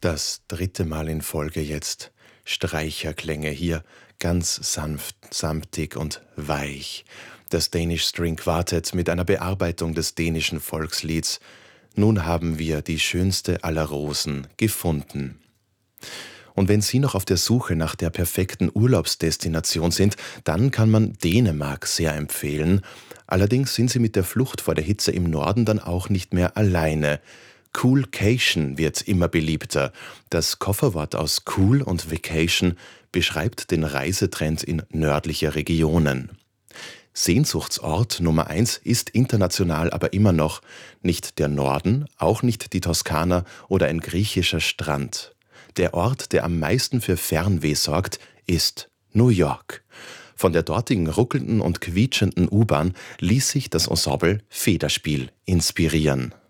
Das dritte Mal in Folge jetzt. Streicherklänge hier, ganz sanft, samtig und weich. Das Danish String Quartet mit einer Bearbeitung des dänischen Volkslieds. Nun haben wir die schönste aller Rosen gefunden. Und wenn Sie noch auf der Suche nach der perfekten Urlaubsdestination sind, dann kann man Dänemark sehr empfehlen. Allerdings sind Sie mit der Flucht vor der Hitze im Norden dann auch nicht mehr alleine. Coolcation wird immer beliebter. Das Kofferwort aus Cool und Vacation beschreibt den Reisetrend in nördliche Regionen. Sehnsuchtsort Nummer 1 ist international aber immer noch nicht der Norden, auch nicht die Toskana oder ein griechischer Strand. Der Ort, der am meisten für Fernweh sorgt, ist New York. Von der dortigen ruckelnden und quietschenden U-Bahn ließ sich das Ensemble Federspiel inspirieren.